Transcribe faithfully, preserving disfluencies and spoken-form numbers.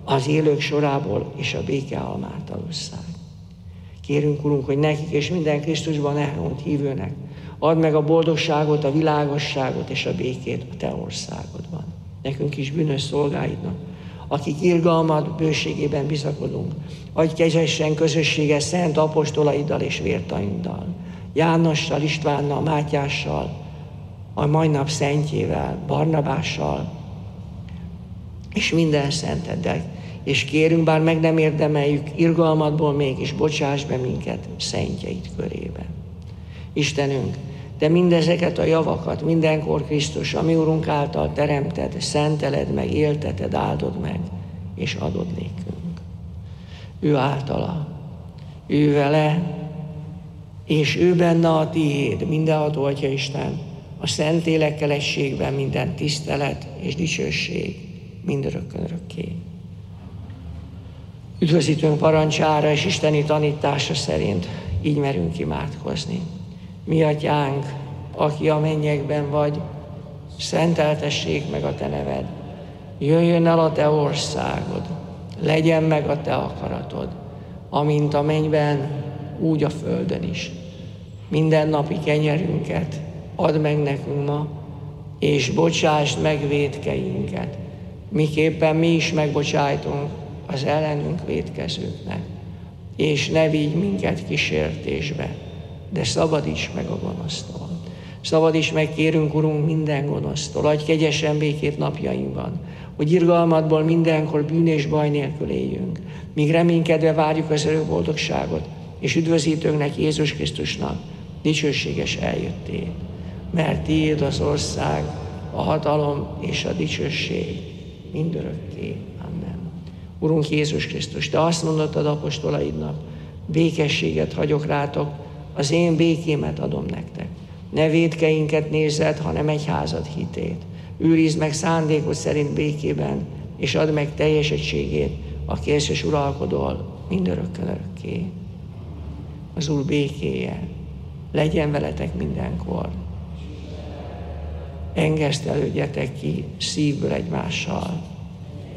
az élők sorából és a béke álmát osszák. Kérünk, Urunk, hogy nekik és minden Krisztusban elhunyt hívőnek add meg a boldogságot, a világosságot és a békét a Te országodban. Nekünk is bűnös szolgáidnak, akik irgalmad bőségében bizakodunk, adj kegyesen közössége szent apostolaiddal és vértaiddal, Jánossal, Istvánnal, Mátyással, a mai nap szentjével, Barnabással, és minden szenteddel. És kérünk, bár meg nem érdemeljük, irgalmadból mégis bocsáss be minket szentjeid körében. Istenünk, Te mindezeket a javakat mindenkor Krisztus, ami Urunk által teremted, szenteled meg, élteted, áldod meg, és adod nékünk. Ő általa, ő vele, és ő benne a tiéd, mindenható Atya Isten, a szent élekkel egységben minden tisztelet és dicsőség, mindörökkön örökké. Üdvözítőnk parancsára és isteni tanítása szerint így merünk imádkozni. Mi Atyánk, aki a mennyekben vagy, szenteltessék meg a Te neved. Jöjjön el a Te országod, legyen meg a Te akaratod, amint a mennyben, úgy a földön is. Minden napi kenyerünket add meg nekünk ma, és bocsásd meg vétkeinket, miképpen mi is megbocsájtunk az ellenünk vétkezőknek. És ne vigy minket kísértésbe, de szabadíts meg a gonosztól. Szabadíts meg, kérünk, Urunk, minden gonosztól. Adj kegyesen békét napjainkban, hogy irgalmadból mindenkor bűn és baj nélkül éljünk, míg reménykedve várjuk az örök boldogságot, és üdvözítőnknek, Jézus Krisztusnak dicsőséges eljöttét. Mert tiéd az ország, a hatalom és a dicsőség mindörökké. Amen. Urunk Jézus Krisztus, Te azt mondottad apostolaidnak, békességet hagyok rátok, az én békémet adom nektek. Ne vétkeinket nézzed, hanem egyházad hitét. Őrizd meg szándékod szerint békében, és add meg teljes egységét, aki élsz és uralkodol mindörökkön örökké. Az Úr békéje legyen veletek mindenkor. Engesztelődjetek ki szívből egymással.